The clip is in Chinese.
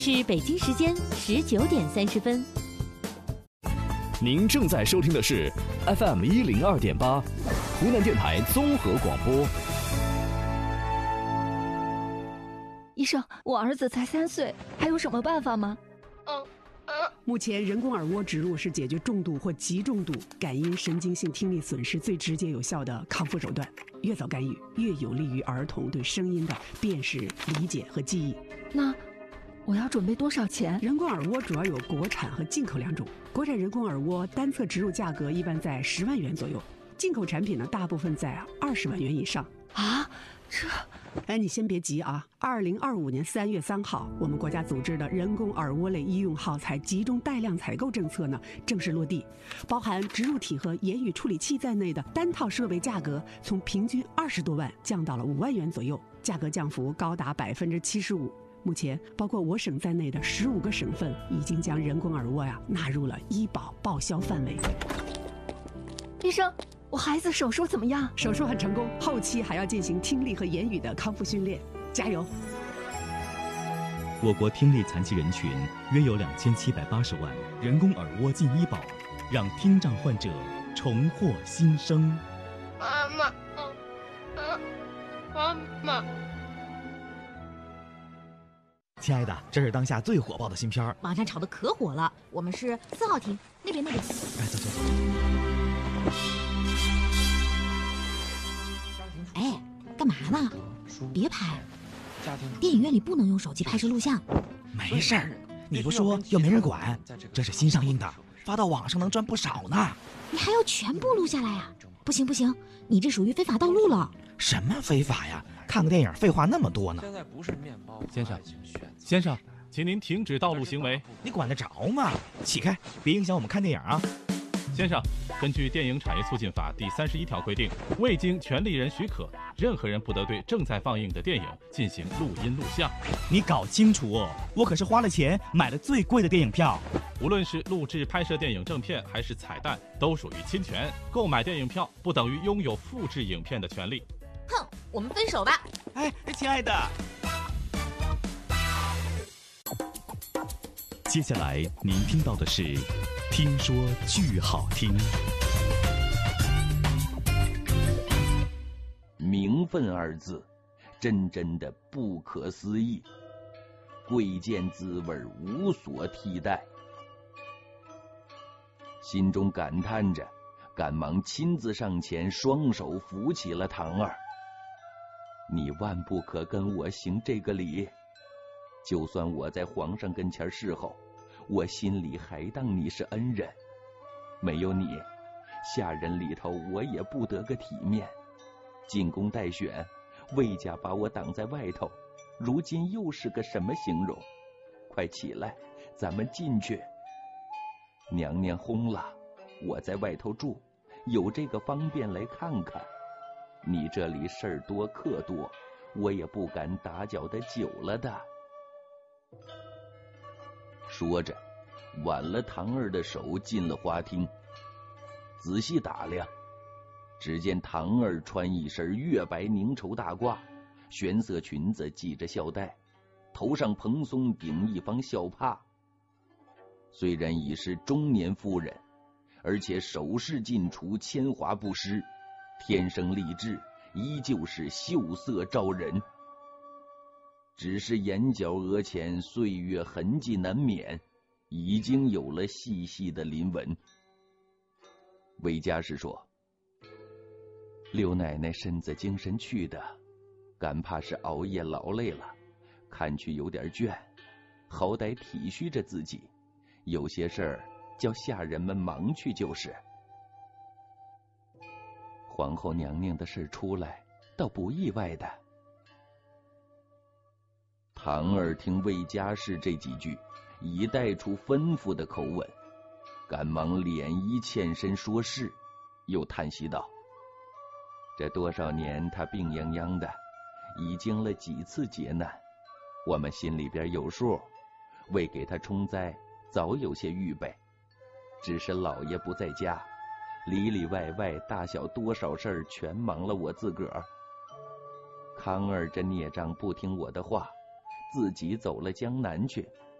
是北京时间19:30。 您正在收听的是 FM 102.8，湖南电台综合广播。 医生，我儿子才3岁，还有什么办法吗？ 目前人工耳蜗植入是解决重度或极重度感音神经性听力损失最直接有效的康复手段。越早干预，越有利于儿童对声音的辨识、理解和记忆。 那我要准备多少钱？ 人工耳蜗主要有国产和进口2种。国产人工耳蜗单侧植入价格一般在10万元左右，进口产品呢大部分在20万元以上。 啊，这…… 你先别急啊！2025年3月3号，我们国家组织的人工耳蜗类医用耗材集中带量采购政策呢正式落地，包含植入体和言语处理器在内的单套设备价格从平均20多万降到了5万元左右，价格降幅高达75%。目前，包括我省在内的15个省份已经将人工耳蜗纳入了医保报销范围。 医生，我孩子手术怎么样？ 手术很成功，后期还要进行听力和言语的康复训练，加油！ 我国听力残疾人群约有2780万，人工耳蜗进医保，让听障患者重获新生。 妈妈，妈妈。 亲爱的，这是当下最火爆的新片， 网上炒的可火了。我们是4号厅那边。 哎，走。 哎，干嘛呢？别拍！电影院里不能用手机拍摄录像。 没事儿，你不说又没人管。这是新上映的，发到网上能赚不少呢。 你还要全部录下来呀？不行，你这属于非法盗录了。 什么非法呀？看个电影废话那么多呢。 现在不是面包。 先生，请您停止盗录行为。 你管得着吗？起开，别影响我们看电影啊！ 先生，根据电影产业促进法第31条规定，未经权利人许可，任何人不得对正在放映的电影进行录音录像。 你搞清楚哦，我可是花了钱买了最贵的电影票。 无论是录制拍摄电影正片还是彩蛋，都属于侵权。购买电影票不等于拥有复制影片的权利。 哼，我们分手吧。 哎，亲爱的。 接下来您听到的是听说剧好听。 名分2字，真的不可思议，贵贱滋味无所替代。心中感叹着，赶忙亲自上前，双手扶起了堂儿。你万不可跟我行这个礼，就算我在皇上跟前侍候，我心里还当你是恩人。没有你，下人里头我也不得个体面。进宫待选，魏家把我挡在外头，如今又是个什么形容？快起来，咱们进去。娘娘轰了，我在外头住，有这个方便来看看。你这里事儿多客多，我也不敢打搅的久了的。说着，挽了堂儿的手进了花厅。仔细打量，只见堂儿穿一身月白凝绸大褂，玄色裙子系着孝带，头上蓬松顶一方孝帕。虽然已是中年妇人，而且首饰进出铅华不失，天生丽质，依旧是秀色招人。只是眼角额前岁月痕迹难免，已经有了细细的鳞纹。魏家是说，刘奶奶身子精神去的，赶怕是熬夜劳累了，看去有点倦，好歹体恤着自己，有些事儿叫下人们忙去就是。皇后娘娘的事出来，倒不意外的。堂儿听魏家氏这几句，已带出吩咐的口吻，赶忙脸一欠身说是，又叹息道：这多少年他病殃殃的，已经了几次劫难，我们心里边有数，为给他冲灾早有些预备，只是老爷不在家，里里外外大小多少事儿全忙了我自个儿。康儿这孽障不听我的话，自己走了江南去，